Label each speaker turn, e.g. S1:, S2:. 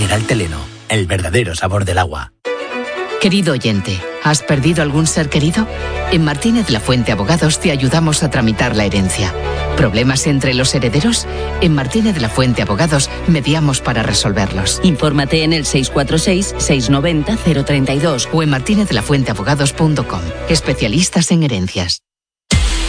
S1: Mineral Teleno, el verdadero sabor del agua.
S2: Querido oyente, ¿has perdido algún ser querido? En Martínez La Fuente Abogados te ayudamos a tramitar la herencia. ¿Problemas entre los herederos? En Martínez La Fuente Abogados mediamos para resolverlos.
S3: Infórmate en el 646-690-032
S2: o en martinezlafuenteabogados.com. Especialistas en herencias.